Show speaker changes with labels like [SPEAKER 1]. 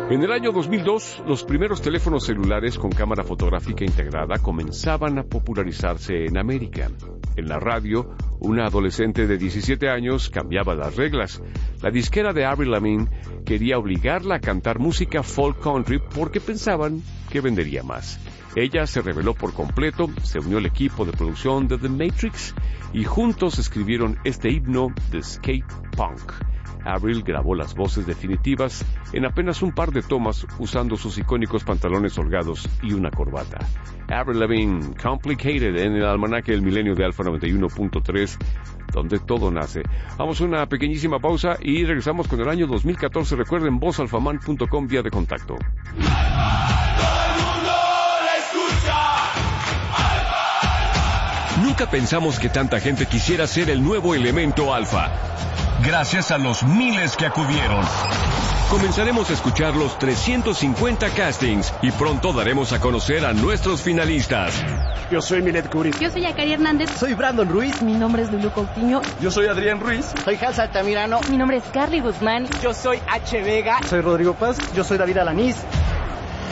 [SPEAKER 1] En el año 2002, los primeros teléfonos celulares con cámara fotográfica integrada comenzaban a popularizarse en América. En la radio, una adolescente de 17 años cambiaba las reglas. La disquera de Avril Lavigne quería obligarla a cantar música folk country porque pensaban que vendería más. Ella se rebeló por completo, se unió al equipo de producción de The Matrix y juntos escribieron este himno de skate punk. Avril grabó las voces definitivas en apenas un par de tomas usando sus icónicos pantalones holgados y una corbata. Avril Lavigne, Complicated, en el almanaque del milenio de Alfa 91.3, donde todo nace. Vamos a una pequeñísima pausa y regresamos con el año 2014. Recuerden, vozalfaman.com, vía de contacto.
[SPEAKER 2] Nunca pensamos que tanta gente quisiera ser el nuevo elemento alfa. Gracias a los miles que acudieron. Comenzaremos a escuchar los 350 castings y pronto daremos a conocer a nuestros finalistas.
[SPEAKER 3] Yo soy Milet Curie.
[SPEAKER 4] Yo soy Akari Hernández.
[SPEAKER 5] Soy Brandon Ruiz.
[SPEAKER 6] Mi nombre es Lulu Coutinho.
[SPEAKER 7] Yo soy Adrián Ruiz.
[SPEAKER 8] Soy Hans Altamirano.
[SPEAKER 6] Mi nombre es Carly Guzmán.
[SPEAKER 9] Yo soy H. Vega.
[SPEAKER 10] Soy Rodrigo Paz.
[SPEAKER 11] Yo soy David Alanís.